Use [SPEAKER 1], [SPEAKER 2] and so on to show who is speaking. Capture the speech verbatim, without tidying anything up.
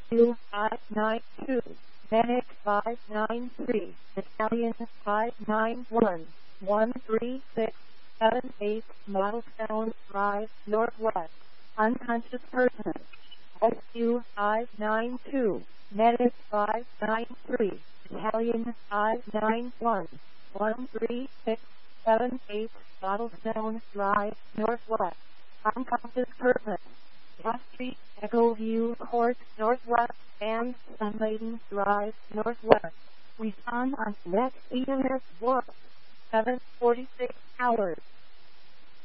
[SPEAKER 1] Q five nine two, Manic five nine three, Italian five nine one, one three six seven eight, Milestone Drive, Northwest, unconscious person. S Q five nine two, Medic five nine three, Italian five nine one, one three six seven eight, Milestone Drive, Northwest, unconscious person. West Street, Echo View Court, Northwest, and Sunmaiden Drive, Northwest. Respond on next E M S book, seven forty-six hours.